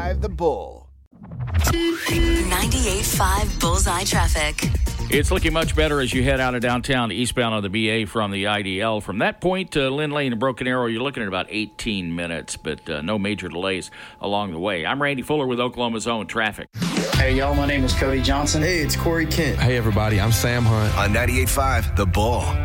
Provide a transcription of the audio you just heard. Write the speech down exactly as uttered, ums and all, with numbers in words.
five The Bull. ninety-eight point five Bullseye Traffic. It's looking much better as you head out of downtown eastbound on the B A from the I D L. From that point to Lynn Lane and Broken Arrow, you're looking at about eighteen minutes, but uh, no major delays along the way. I'm Randy Fuller with Oklahoma's Own Traffic. Hey, y'all, my name is Cody Johnson. Hey, it's Corey Kent. Hey, everybody, I'm Sam Hunt. On ninety-eight point five The Bull.